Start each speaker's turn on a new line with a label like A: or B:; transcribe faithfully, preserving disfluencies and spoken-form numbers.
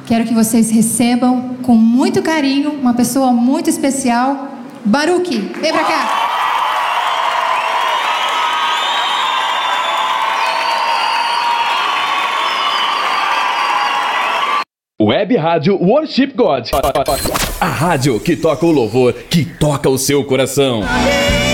A: quero que vocês recebam com muito carinho uma pessoa muito especial, Baruque. Vem pra cá.
B: Web Rádio Worship God. A rádio que toca o louvor, que toca o seu coração.